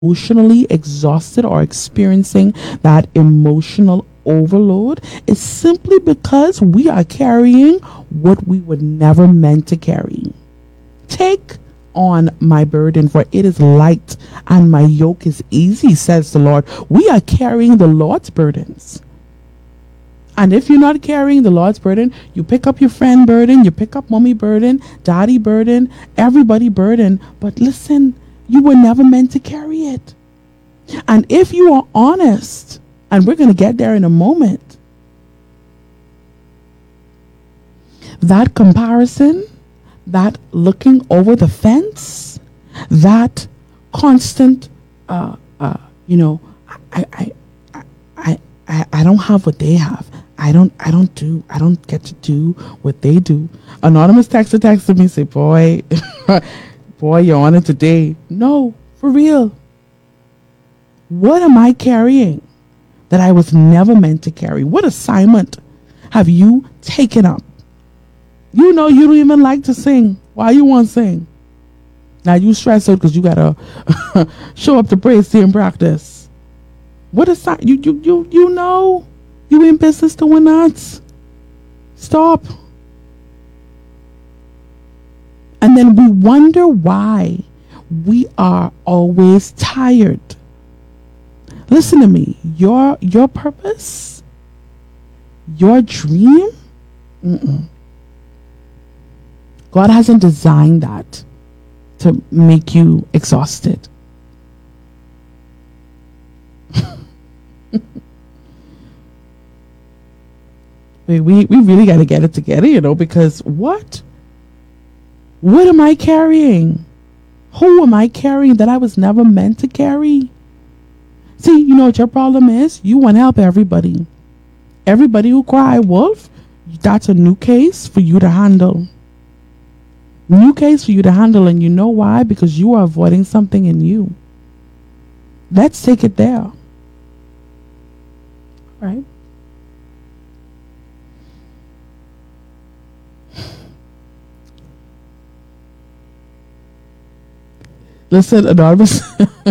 emotionally exhausted or experiencing that emotional overload is simply because we are carrying what we were never meant to carry. Take on my burden, for it is light, and my yoke is easy, says the Lord. We are carrying the Lord's burdens. And if you're not carrying the Lord's burden, you pick up your friend burden, you pick up mommy burden, daddy burden, everybody burden. But listen, you were never meant to carry it. And if you are honest, and we're going to get there in a moment, that comparison, that looking over the fence, that constant, you know, I, I don't have what they have. I don't get to do what they do. Anonymous texter texted me, say, boy, boy, you're on it today. No, for real. What am I carrying that I was never meant to carry? What assignment have you taken up? You know you don't even like to sing. Why you want to sing? Now you stress out because you gotta show up to praise team practice. What assignment? You know you in business doing that. Stop. And then we wonder why we are always tired. Listen to me. Your purpose, your dream, God hasn't designed that to make you exhausted. we really got to get it together, because what am I carrying? Who am I carrying that I was never meant to carry? See, you know what your problem is? You want to help everybody. Everybody who cry wolf, that's a new case for you to handle. New case for you to handle, and you know why? Because you are avoiding something in you. Let's take it there. Right? Listen, anonymous.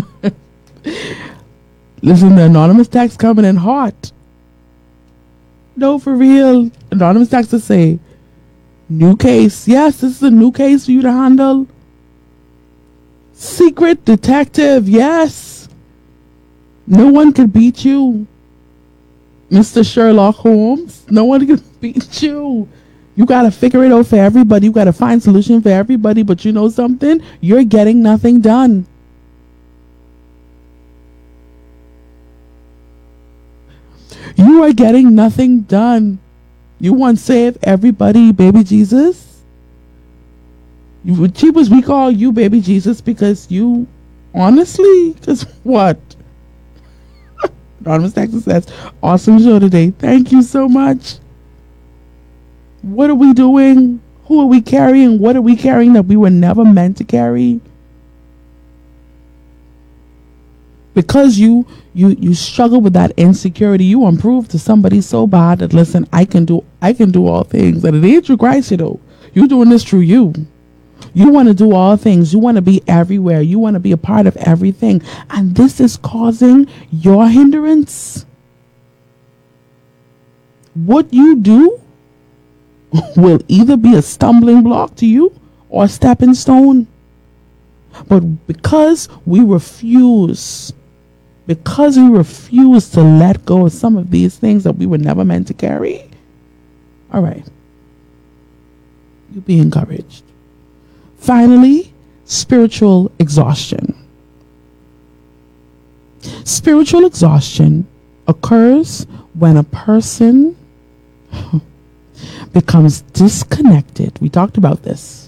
Listen, the anonymous text coming in hot. No, for real. Anonymous text to say, new case. Yes, this is a new case for you to handle. Secret detective. Yes. No one could beat you. Mr. Sherlock Holmes. No one can beat you. You got to figure it out for everybody. You got to find solution for everybody. But you know something? You're getting nothing done. You are getting nothing done. You want to save everybody, baby Jesus? Cheapers, we call you baby Jesus because you, honestly, because what? Anonymous Texas says, awesome show today. Thank you so much. What are we doing? Who are we carrying? What are we carrying that we were never meant to carry? Because you struggle with that insecurity, you improve to somebody so bad that, listen, I can do all things. And it ain't through Christ, you're doing this through you. You want to do all things. You want to be everywhere. You want to be a part of everything. And this is causing your hindrance. What you do will either be a stumbling block to you or a stepping stone. But because we refuse to let go of some of these things that we were never meant to carry, all right, you be encouraged. Finally, spiritual exhaustion. Spiritual exhaustion occurs when a person becomes disconnected. We talked about this